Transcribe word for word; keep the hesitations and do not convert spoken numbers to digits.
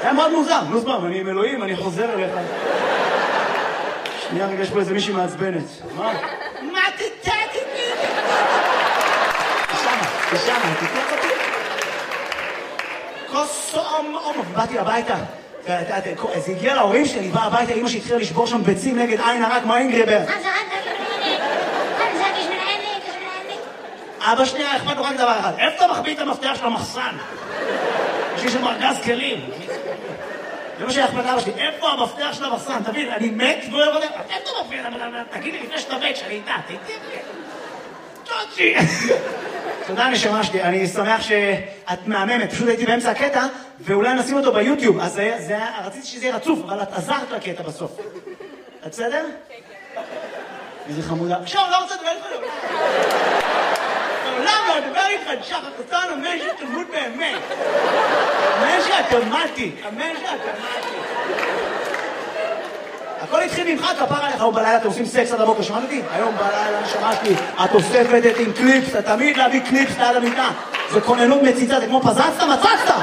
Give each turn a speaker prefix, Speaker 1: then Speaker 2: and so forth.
Speaker 1: היה מאוד מוזר. נו, סבב, אני עם אלוהים, אני חוזר אליך. שנייה, רגע, יש פה איזה מישהי מעצבנת. מה? מה תתתי? תשמה, תשמה, תתלח אותי. כוס אום, אום, באתי הביתה. זה הגיע להורים שלי, בא הביתה, אמא שהתחילה לשבור שם ביצים נגד עין הרע כמו אינגריבר. אבא שנייה, אכפת לו רק דבר אחד. איפה אתה מחביא את המפתח של המחסן? יש לי שם ארגז כלים. זה מה שאכפת לאבא שלי. איפה המפתח של המחסן? תבין, אני מת והוא אומר, איפה אתה מפתח? תגיד לי לפני שאתה מת, שאני איתה. תגיד לי. צ'וצ'י. תודה, נשמה שלי. אני שמח שאת מהממת. פשוט הייתי באמצע הקטע, ואולי נשים אותו ביוטיוב. אז רציתי שזה יהיה רצוף, אבל את עזרת לקטע בסוף. את בסדר? איזה חמודה. עכשיו, לא רוצה לדבר איתך לעולם. לעולם לא לדבר איתך, שחר קטן, אמן שתלמוד באמת. אמן שאתה מתי. אמן שאתה מתי. הכל התחיל ממך, כפר עליך, היום בלילה אתם עושים סקס עד הבוקר, שמעת אותי? היום בלילה שמעתי, את אוספת את עם קליפס, אתה תמיד להביא קליפס ליד המיטה. זה כוננות מציצה, זה כמו פזצת, מצצת!